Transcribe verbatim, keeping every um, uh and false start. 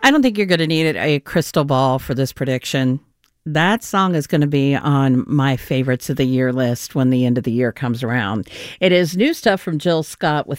I don't think you're going to need a crystal ball for this prediction. That song is going to be on my favorites of the year list when the end of the year comes around. It is new stuff from Jill Scott with